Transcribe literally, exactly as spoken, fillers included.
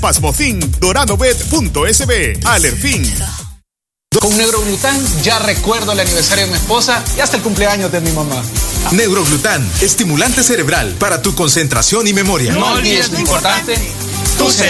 Pasmocin, Doranobet punto S B, Alerfin. Con Neuroglután ya recuerdo el aniversario de mi esposa y hasta el cumpleaños de mi mamá. Neuroglután, estimulante cerebral para tu concentración y memoria. No olvides lo importante, tu cerebro.